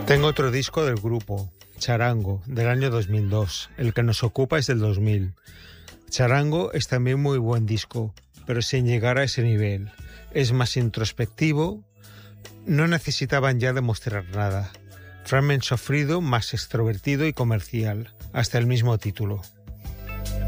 Tengo otro disco del grupo, Charango, del año 2002. El que nos ocupa es del 2000. Charango es también muy buen disco, pero sin llegar a ese nivel. Es más introspectivo, no necesitaban ya demostrar nada. Fragments of Freedom más extrovertido y comercial, hasta el mismo título.